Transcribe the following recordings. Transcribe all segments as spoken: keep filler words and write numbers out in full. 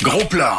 Gros plan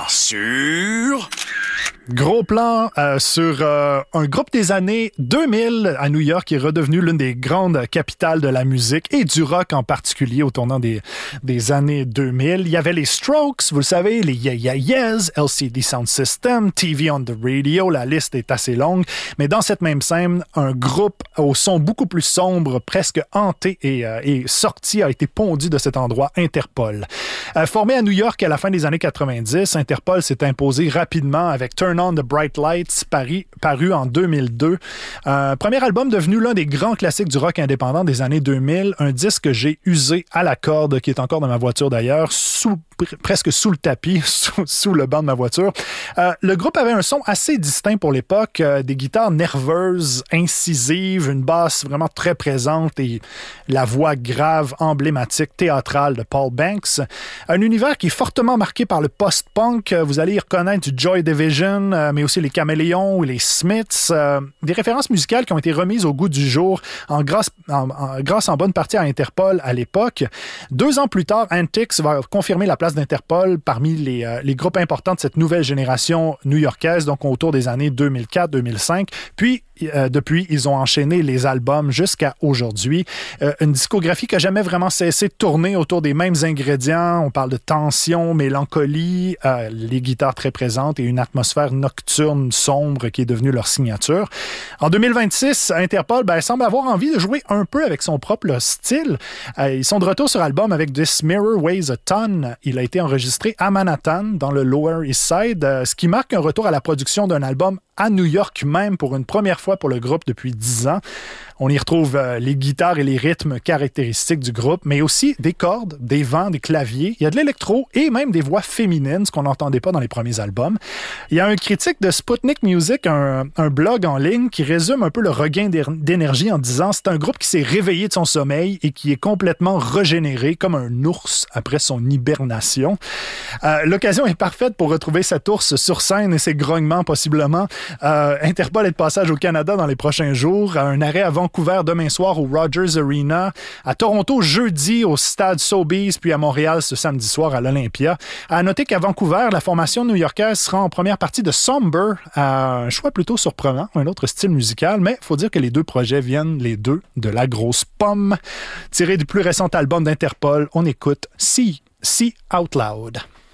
sur... Gros plan euh, sur euh, un groupe des années deux mille à New York qui est redevenu l'une des grandes capitales de la musique et du rock en particulier au tournant des, des années deux mille. Il y avait les Strokes, vous le savez, les Yeah Yeah Yeahs, L C D Sound System, T V on the Radio, la liste est assez longue. Mais dans cette même scène, un groupe au son beaucoup plus sombre, presque hanté et, euh, et sorti, a été pondu de cet endroit, Interpol. Euh, formé à New York à la fin des années quatre-vingt-dix, Interpol s'est imposé rapidement avec Turn on the Bright Lights, paru, paru en deux mille deux. Euh, premier album devenu l'un des grands classiques du rock indépendant des années deux mille, un disque que j'ai usé à la corde, qui est encore dans ma voiture d'ailleurs, sous, presque sous le tapis, sous, sous le banc de ma voiture. Euh, le groupe avait un son assez distinct pour l'époque, euh, des guitares nerveuses, incisives, une basse vraiment très présente et la voix grave, emblématique, théâtrale de Paul Banks. Un univers qui est fortement marqué par le post-punk. Vous allez y reconnaître du Joy Division, euh, mais aussi les Caméléons ou les Smiths. Euh, des références musicales qui ont été remises au goût du jour en grâce en, en, grâce en bonne partie à Interpol à l'époque. Deux ans plus tard, Antics va confirmer la place d'Interpol parmi les, euh, les groupes importants de cette nouvelle génération new-yorkaise, donc autour des années deux mille quatre deux mille cinq. Puis, Euh, depuis, ils ont enchaîné les albums jusqu'à aujourd'hui. Euh, une discographie qui n'a jamais vraiment cessé de tourner autour des mêmes ingrédients. On parle de tension, mélancolie, euh, les guitares très présentes et une atmosphère nocturne sombre qui est devenue leur signature. En deux mille vingt-six, Interpol ben, semble avoir envie de jouer un peu avec son propre style. Euh, ils sont de retour sur album avec This Mirror Weighs a Ton. Il a été enregistré à Manhattan, dans le Lower East Side, euh, ce qui marque un retour à la production d'un album à New York même pour une première fois pour le groupe depuis dix ans. On y retrouve euh, les guitares et les rythmes caractéristiques du groupe, mais aussi des cordes, des vents, des claviers. Il y a de l'électro et même des voix féminines, ce qu'on n'entendait pas dans les premiers albums. Il y a un critique de Sputnik Music, un, un blog en ligne, qui résume un peu le regain d'énergie en disant « C'est un groupe qui s'est réveillé de son sommeil et qui est complètement régénéré comme un ours après son hibernation. Euh, » L'occasion est parfaite pour retrouver cet ours sur scène et ses grognements possiblement. Euh, Interpol est de passage au Canada dans les prochains jours. Un arrêt à Vancouver demain soir au Rogers Arena. À Toronto jeudi au Stade Sobeys, puis à Montréal ce samedi soir à l'Olympia. À noter qu'à Vancouver, la formation new-yorkaise sera en première partie de Somber. Euh, un choix plutôt surprenant, un autre style musical, mais il faut dire que les deux projets viennent les deux de la grosse pomme. Tiré du plus récent album d'Interpol, on écoute See, See Out Loud.